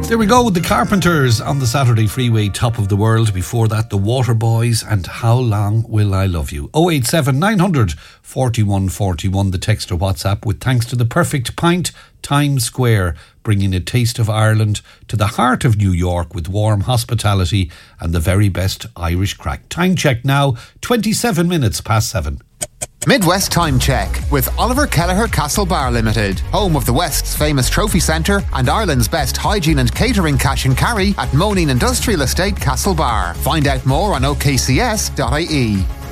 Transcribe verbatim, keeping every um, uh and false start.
There we go, the Carpenters on the Saturday Freeway, Top of the World. Before that, the Waterboys and How Long Will I Love You. oh eight seven nine hundred forty-one forty-one, the text or WhatsApp, with thanks to the Perfect Pint, Times Square, bringing a taste of Ireland to the heart of New York with warm hospitality and the very best Irish crack. Time check now, twenty-seven minutes past seven. Midwest Time Check with Oliver Kelleher Castle Bar Limited, home of the West's famous trophy centre and Ireland's best hygiene and catering cash and carry at Moneen Industrial Estate Castle Bar. Find out more on o k c s dot i e.